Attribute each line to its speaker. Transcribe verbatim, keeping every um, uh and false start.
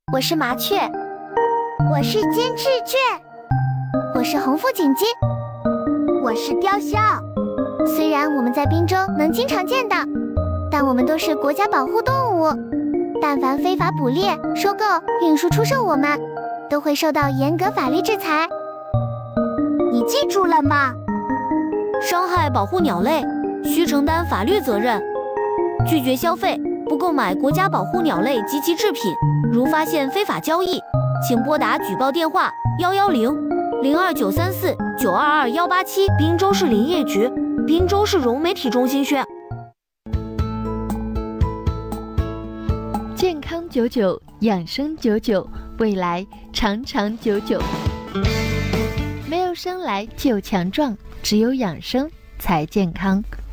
Speaker 1: 我是麻雀，
Speaker 2: 我是金翅雀，
Speaker 1: 我是红腹锦鸡，
Speaker 2: 我是雕鸮。
Speaker 1: 虽然我们在滨州能经常见到，但我们都是国家保护动物。但凡非法捕猎、收购、运输、出售我们，都会受到严格法律制裁。
Speaker 2: 你记住了吗？
Speaker 3: 伤害保护鸟类，需承担法律责任。拒绝消费，不购买国家保护鸟类及其制品。如发现非法交易，请拨打举报电话幺幺零零二九三四九二二幺八七。滨州市林业局，滨州市融媒体中心宣。
Speaker 4: 健康久久，养生久久，未来长长久久。没有生来就强壮，只有养生才健康。